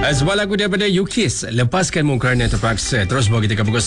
Sebuah lagu daripada UKIS, Lepaskan Mu Kerana Terpaksa. Terus bawa kita ke pukul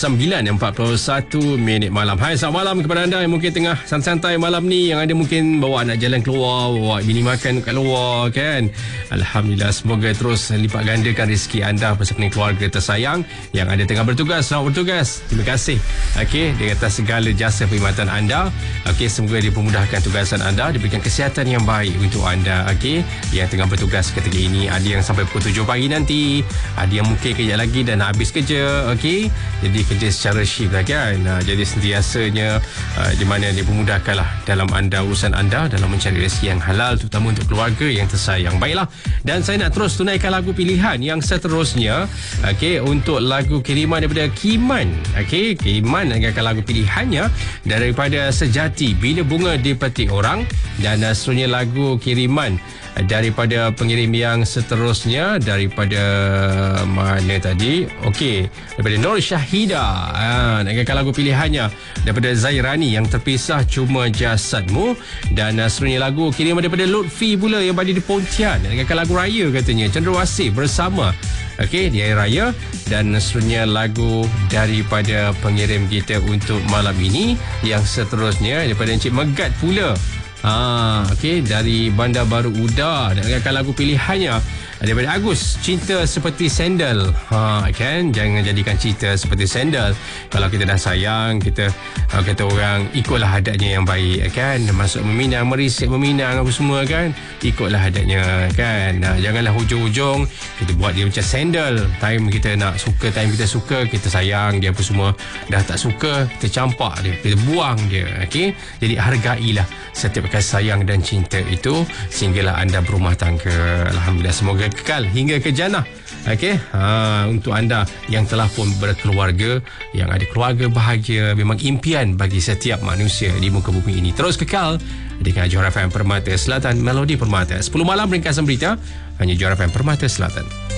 9.41 malam. Hai, selamat malam kepada anda yang mungkin tengah santai-santai malam ni, yang ada mungkin bawa anak jalan keluar, bawa bini makan kat luar kan. Alhamdulillah, semoga terus lipat gandakan rezeki anda bersama keluarga tersayang yang ada tengah bertugas. Selamat bertugas. Terima kasih di atas segala jasa perkhidmatan anda. Semoga dipermudahkan tugasan anda, diberikan kesihatan yang baik untuk anda yang tengah bertugas ketika ini. Ada yang sampai pukul 7 pagi nanti, ada yang mungkin kejap lagi dan habis kerja. Jadi kerja secara shift lah kan. Jadi sentiasanya di mana dipermudahkan lah dalam urusan anda dalam mencari rezeki yang halal, terutama untuk keluarga yang tersayang. Baiklah, dan saya nak terus tunaikan lagu pilihan yang seterusnya untuk lagu kiriman daripada Kiman. Kiman akan lagu pilihannya daripada Sejati, Bila Bunga Dipetik Orang, dan seterusnya lagu kiriman daripada pengirim yang seterusnya daripada mana tadi? Daripada Nur Syahida. Nak lagu pilihannya daripada Zairani, Yang Terpisah Cuma Jasadmu, dan seterusnya lagu kiriman daripada Lutfi pula yang berada di Pontian. Nak lagu raya katanya, Cenderawasih Bersama di Hari Raya, dan seterusnya lagu daripada pengirim kita untuk malam ini yang seterusnya daripada Encik Megat pula. Dari Bandar Baru Uda. Dan lagu pilihannya daripada Agus, Cinta Seperti Sandal. Jangan jadikan cinta seperti sandal. Kalau kita dah sayang, kita kata orang, ikutlah adatnya yang baik kan. Masuk meminang, merisik meminang apa semua kan, ikutlah adatnya kan. Janganlah hujung-hujung kita buat dia macam sandal. Time kita nak suka, time kita suka, kita sayang dia apa semua, dah tak suka kita campak dia, kita buang dia. Jadi hargailah setiap kasih sayang dan cinta itu sehinggalah anda berumah tangga. Alhamdulillah, semoga kekal hingga ke jannah. Untuk anda yang telah pun berkeluarga, yang ada keluarga bahagia, memang impian bagi setiap manusia di muka bumi ini. Terus kekal dengan Johor FM Permata Selatan, Melodi Permata. 10 malam ringkasan berita hanya Johor FM Permata Selatan.